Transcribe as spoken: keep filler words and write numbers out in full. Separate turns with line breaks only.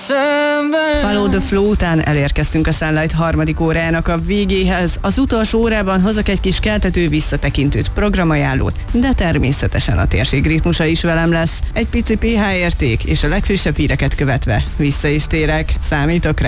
szemben.
Follow the Flow után elérkeztünk a Sunlight harmadik órájának a végéhez. Az utolsó órában hozok egy kis keltető visszatekintőt, programajánlót, de természetesen a térség ritmusa is velem lesz. Egy pici pé há érték, és a legfrissebb híreket követve vissza is térek. Számítok rá.